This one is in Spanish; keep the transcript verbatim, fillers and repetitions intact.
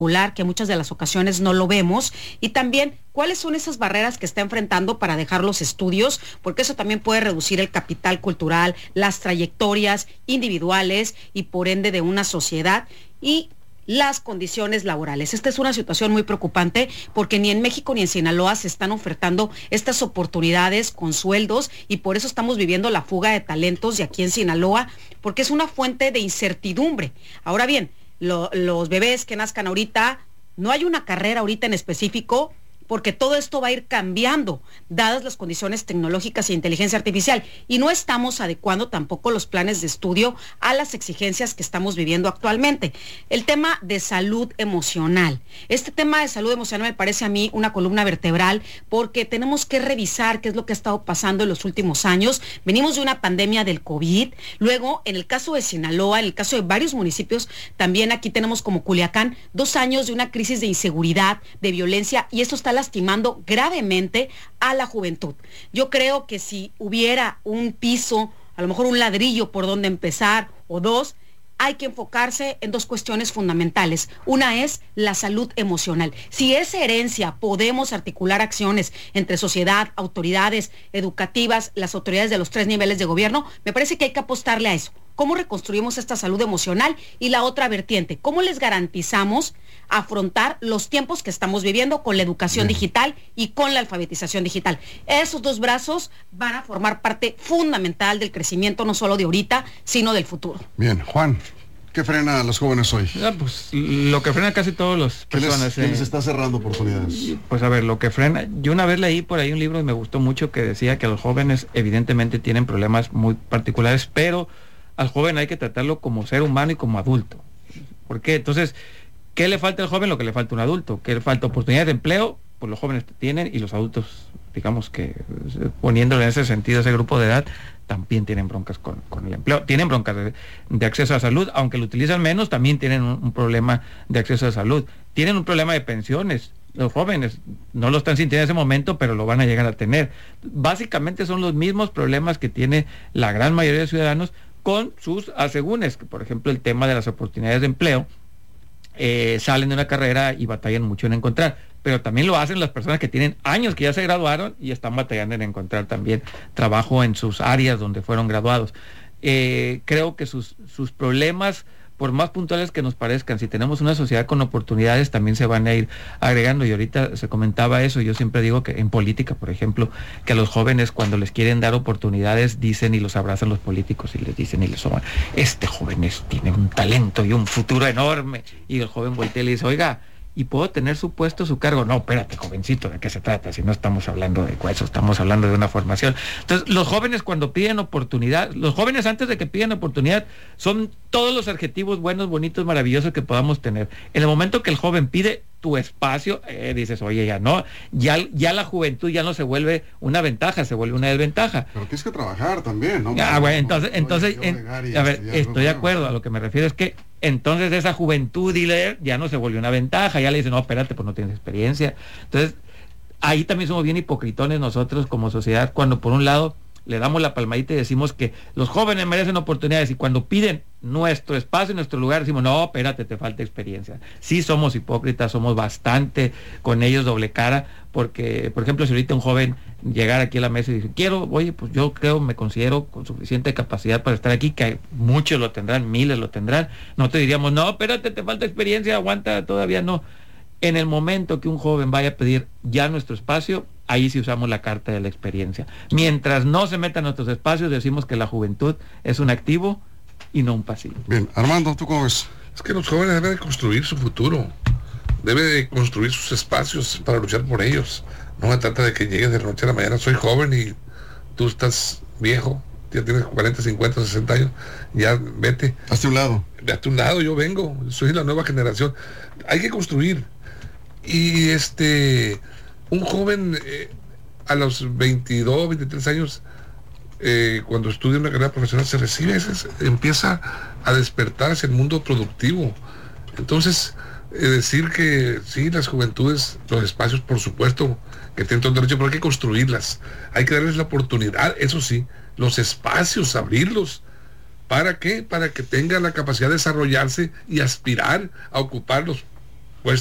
que muchas de las ocasiones no lo vemos, y también cuáles son esas barreras que está enfrentando para dejar los estudios, porque eso también puede reducir el capital cultural, las trayectorias individuales y por ende de una sociedad, y las condiciones laborales. Esta es una situación muy preocupante porque ni en México ni en Sinaloa se están ofertando estas oportunidades con sueldos, y por eso estamos viviendo la fuga de talentos de aquí en Sinaloa, porque es una fuente de incertidumbre. Ahora bien, Lo, los bebés que nazcan ahorita, no hay una carrera ahorita en específico, porque todo esto va a ir cambiando, dadas las condiciones tecnológicas e inteligencia artificial, y no estamos adecuando tampoco los planes de estudio a las exigencias que estamos viviendo actualmente. El tema de salud emocional. Este tema de salud emocional me parece a mí una columna vertebral, porque tenemos que revisar qué es lo que ha estado pasando en los últimos años. Venimos de una pandemia del COVID, luego en el caso de Sinaloa, en el caso de varios municipios, también aquí tenemos como Culiacán, dos años de una crisis de inseguridad, de violencia, y esto está lastimando gravemente a la juventud. Yo creo que si hubiera un piso, a lo mejor un ladrillo por donde empezar, o dos, hay que enfocarse en dos cuestiones fundamentales. Una es la salud emocional. Si esa herencia podemos articular acciones entre sociedad, autoridades educativas, las autoridades de los tres niveles de gobierno, me parece que hay que apostarle a eso. ¿Cómo reconstruimos esta salud emocional? Y la otra vertiente, ¿cómo les garantizamos afrontar los tiempos que estamos viviendo con la educación Bien. digital y con la alfabetización digital? Esos dos brazos van a formar parte fundamental del crecimiento, no solo de ahorita, sino del futuro. Bien, Juan, ¿qué frena a los jóvenes hoy? Ah, pues lo que frena casi todos los personas. ¿Qué les, eh, les está cerrando oportunidades? Pues a ver, lo que frena, yo una vez leí por ahí un libro y me gustó mucho que decía que los jóvenes evidentemente tienen problemas muy particulares, pero al joven hay que tratarlo como ser humano y como adulto. ¿Por qué? Entonces, ¿qué le falta al joven? Lo que le falta a un adulto. ¿Qué le falta? Oportunidades de empleo, pues los jóvenes tienen, y los adultos, digamos que poniéndolo en ese sentido, ese grupo de edad, también tienen broncas con, con el empleo, tienen broncas de, de acceso a salud, aunque lo utilizan menos, también tienen un, un problema de acceso a salud, tienen un problema de pensiones. Los jóvenes no lo están sintiendo en ese momento, pero lo van a llegar a tener. Básicamente son los mismos problemas que tiene la gran mayoría de ciudadanos, con sus asegúnes, que por ejemplo el tema de las oportunidades de empleo, eh, salen de una carrera y batallan mucho en encontrar, pero también lo hacen las personas que tienen años que ya se graduaron y están batallando en encontrar también trabajo en sus áreas donde fueron graduados. Eh, creo que sus, sus problemas, por más puntuales que nos parezcan, si tenemos una sociedad con oportunidades, también se van a ir agregando. Y ahorita se comentaba eso, yo siempre digo que en política, por ejemplo, que a los jóvenes cuando les quieren dar oportunidades, dicen y los abrazan los políticos y les dicen y les soban, este joven es, tiene un talento y un futuro enorme, y el joven voltea y le dice, oiga, ¿y puedo tener su puesto, su cargo? No, espérate, jovencito, ¿de qué se trata? Si no estamos hablando de eso, estamos hablando de una formación. Entonces, los jóvenes cuando piden oportunidad, los jóvenes antes de que pidan oportunidad, son todos los adjetivos buenos, bonitos, maravillosos que podamos tener. En el momento que el joven pide tu espacio, eh, dices, oye, ya no, ya, ya la juventud ya no se vuelve una ventaja, se vuelve una desventaja. Pero tienes que trabajar también, ¿no? Ah, bueno, entonces, no, entonces, no, en, a, a ver, estoy de acuerdo, a lo que me refiero es que entonces esa juventud y leer ya no se volvió una ventaja, ya le dicen, no, espérate, pues no tienes experiencia. Entonces, ahí también somos bien hipocritones nosotros como sociedad, cuando por un lado le damos la palmadita y decimos que los jóvenes merecen oportunidades, y cuando piden nuestro espacio, nuestro lugar, decimos, no, espérate, te falta experiencia. Sí somos hipócritas, somos bastante con ellos doble cara, porque, por ejemplo, si ahorita un joven llegara aquí a la mesa y dice, quiero, oye, pues yo creo, me considero con suficiente capacidad para estar aquí, que muchos lo tendrán, miles lo tendrán, no te diríamos, no, espérate, te falta experiencia, aguanta, todavía no. En el momento que un joven vaya a pedir ya nuestro espacio, ahí sí usamos la carta de la experiencia. Mientras no se metan nuestros espacios, decimos que la juventud es un activo y no un pasivo. Bien, Armando, ¿tú cómo ves? Es que los jóvenes deben de construir su futuro, deben de construir sus espacios para luchar por ellos. No se trata de que llegues de la noche a la mañana, soy joven y tú estás viejo, ya tienes cuarenta, cincuenta, sesenta años, ya vete. Hazte un lado. Hazte un lado, yo vengo, soy la nueva generación. Hay que construir. Y este, un joven eh, a los veintidós, veintitrés años, eh, cuando estudia una carrera profesional, se recibe, se, empieza a despertar hacia el mundo productivo. Entonces, eh, decir que sí, las juventudes, los espacios, por supuesto, que tienen todo el derecho, pero hay que construirlas. Hay que darles la oportunidad, eso sí, los espacios, abrirlos. ¿Para qué? Para que tengan la capacidad de desarrollarse y aspirar a ocupar los